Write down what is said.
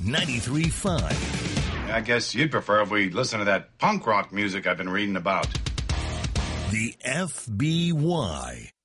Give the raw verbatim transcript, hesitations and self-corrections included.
ninety-three point five. I guess you'd prefer if we listen to that punk rock music I've been reading about. The F B Y